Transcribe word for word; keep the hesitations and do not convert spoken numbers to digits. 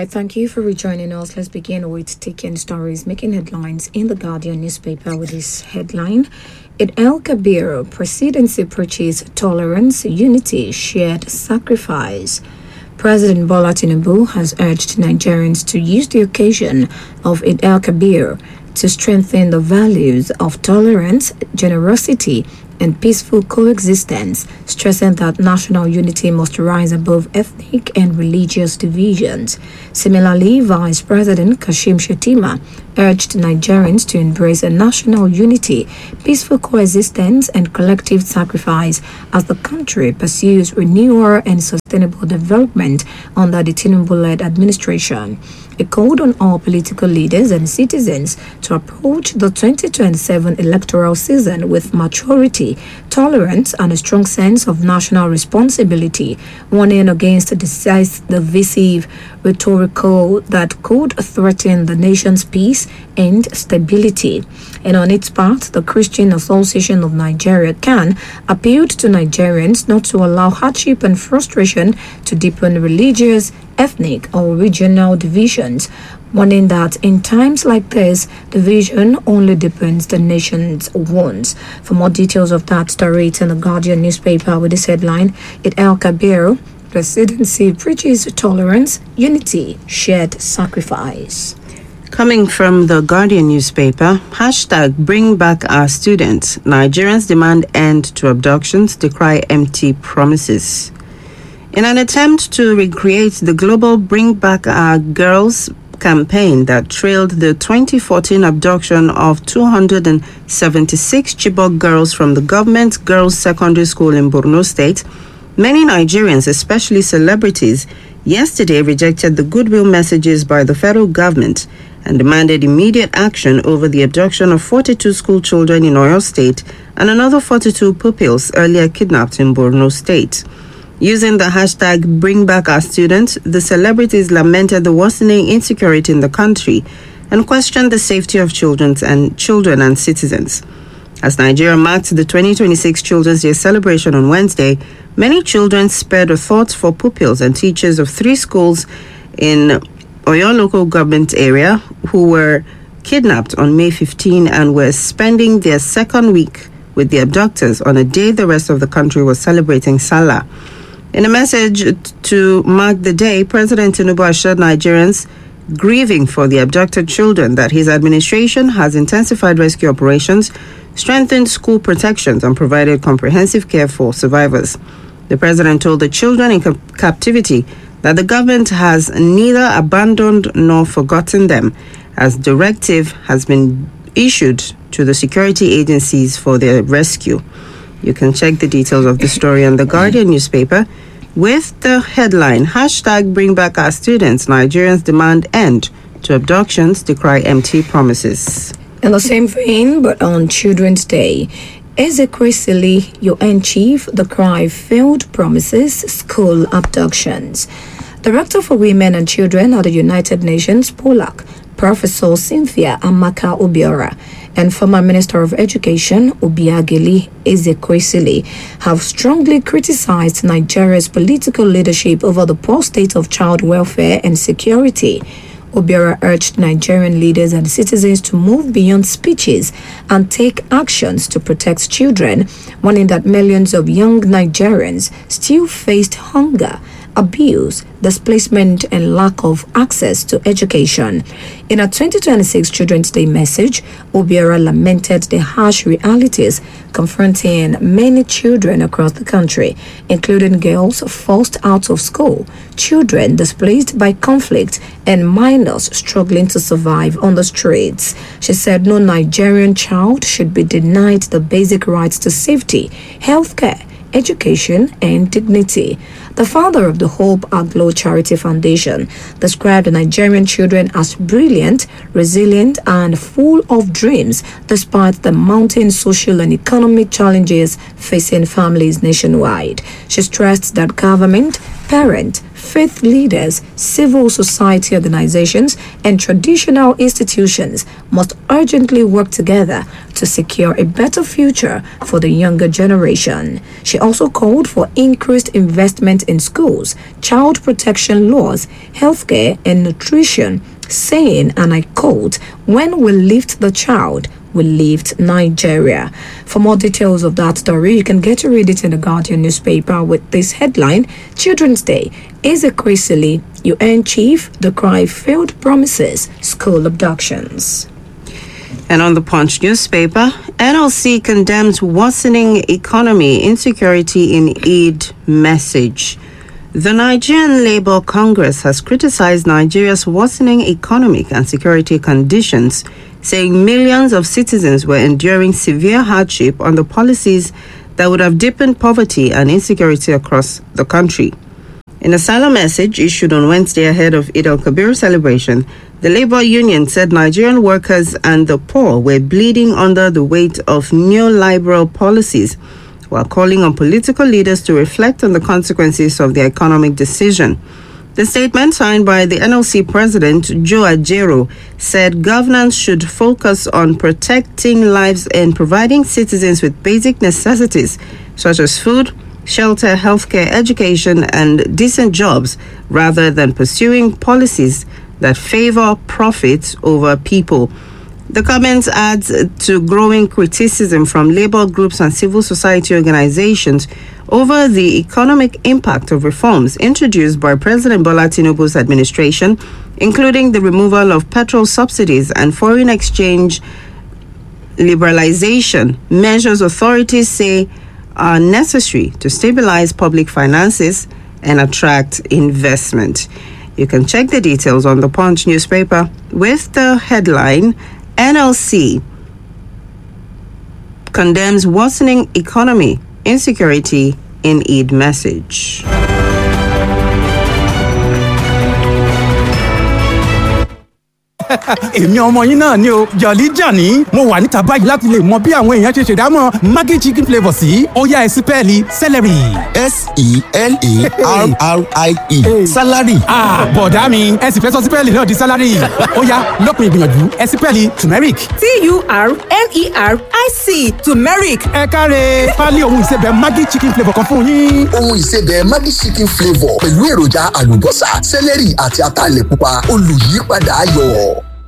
right, thank you for rejoining us. Let's begin with taking stories making headlines in the Guardian newspaper with this headline. Eid el-Kabir, presidency preaches tolerance, unity, shared sacrifice. President Bola Tinubu has urged Nigerians to use the occasion of Eid el-Kabir to strengthen the values of tolerance, generosity, and peaceful coexistence, stressing that national unity must rise above ethnic and religious divisions. Similarly, Vice President Kashim Shettima urged Nigerians to embrace a national unity, peaceful coexistence, and collective sacrifice as the country pursues renewal and sustainable development under the Tinubu-led administration. He called on all political leaders and citizens to approach the twenty twenty-seven electoral season with maturity, tolerance, and a strong sense of national responsibility, warning against the divisive rhetorical that could threaten the nation's peace and stability. And on its part, the Christian Association of Nigeria C A N appealed to Nigerians not to allow hardship and frustration to deepen religious, ethnic, or regional divisions, warning that in times like this, division only deepens the nation's wounds. For more details of that story, it's in the Guardian newspaper with this headline: Eid el-Kabir, presidency preaches tolerance, unity, shared sacrifice. Coming from the Guardian newspaper, hashtag bring back our students. Nigerians demand end to abductions, decry empty promises. In an attempt to recreate the global Bring Back Our Girls campaign that trailed the twenty fourteen abduction of two hundred seventy-six Chibok girls from the government girls' secondary school in Borno State, many Nigerians, especially celebrities, yesterday rejected the goodwill messages by the federal government and demanded immediate action over the abduction of forty-two school children in Oyo State and another forty-two pupils earlier kidnapped in Borno State. Using the hashtag Bring Back Our Students, the celebrities lamented the worsening insecurity in the country and questioned the safety of children and children and citizens. As Nigeria marked the twenty twenty-six Children's Day celebration on Wednesday, many children spared a thought for pupils and teachers of three schools in Oyo local government area who were kidnapped on May fifteenth and were spending their second week with the abductors on a day the rest of the country was celebrating Salah. In a message to mark the day, President Tinubu assured Nigerians grieving for the abducted children that his administration has intensified rescue operations, strengthened school protections, and provided comprehensive care for survivors. The president told the children in ca- captivity that the government has neither abandoned nor forgotten them, as directive has been issued to the security agencies for their rescue. You can check the details of the story on the Guardian newspaper with the headline, hashtag Bring Back Our Students, Nigerians demand end to abductions, decry empty promises. In the same vein, but on Children's Day, Ezekwesili, U N chief, the cry failed promises, school abductions. Director for Women and Children at the United Nations, POLAC, Professor Cynthia Amaka Obiora, and former Minister of Education, Obiageli Ezekwesili, have strongly criticized Nigeria's political leadership over the poor state of child welfare and security. Obiora urged Nigerian leaders and citizens to move beyond speeches and take actions to protect children, warning that millions of young Nigerians still faced hunger, abuse, displacement, and lack of access to education. In a twenty twenty-six Children's Day message, Obiora lamented the harsh realities confronting many children across the country, including girls forced out of school, children displaced by conflict, and minors struggling to survive on the streets. She said no Nigerian child should be denied the basic rights to safety, healthcare, education, and dignity. The founder of the Hope Aglo Charity Foundation described the Nigerian children as brilliant, resilient, and full of dreams despite the mounting social and economic challenges facing families nationwide. She stressed that government, parents, faith leaders, civil society organizations, and traditional institutions must urgently work together to secure a better future for the younger generation. She also called for increased investment in schools, child protection laws, healthcare, and nutrition, saying, and I quote, "When we lift the child, we lift Nigeria." For more details of that story, you can get to read it in the Guardian newspaper with this headline: Children's Day. Ezekwesili, U N chief, decry failed promises, school abductions. And on the Punch newspaper, N L C condemns worsening economy insecurity in Eid message. The Nigerian Labour Congress has criticized Nigeria's worsening economic and security conditions, saying millions of citizens were enduring severe hardship under policies that would have deepened poverty and insecurity across the country. In a silent message issued on Wednesday ahead of Eid al-Kabir celebration, the Labour Union said Nigerian workers and the poor were bleeding under the weight of neoliberal policies, while calling on political leaders to reflect on the consequences of their economic decision. The statement, signed by the N L C president, Joe Ajero, said governance should focus on protecting lives and providing citizens with basic necessities such as food, shelter, healthcare, education, and decent jobs, rather than pursuing policies that favor profits over people. The comments add to growing criticism from labor groups and civil society organizations over the economic impact of reforms introduced by President Bola Tinubu's administration, including the removal of petrol subsidies and foreign exchange liberalization, measures authorities say are necessary to stabilize public finances and attract investment. You can check the details on the Punch newspaper with the headline, N L C condemns worsening economy insecurity in Eid message. èmi ọmọ yín náà ni o Jolly Johnny mo wà níta báyìí láti lè mọ bí àwọn èèyàn ṣe ṣèdámọ̀ Maggi chicken flavour sí ó yá ẹ sí pẹ́ẹ́lí celery. S E L A R R I E salary. ah bọ̀dá mi ẹ sì fẹ́ sọ sípẹ́ẹ̀lì náà di salary ó yá lópin ìgbìyànjú ẹ sí pẹ́ẹ́lì turmeric. T U R M E R I C turmeric. ẹ káre pálí ohun ìsebẹ̀ Maggi chicken flavour kan fún yín. Ohun ìsebẹ̀ Maggi chicken flavour pẹ̀lú èròjà àlùbọ́sà, celery àti ataalẹ̀ pupa olùyípadà ayọ̀.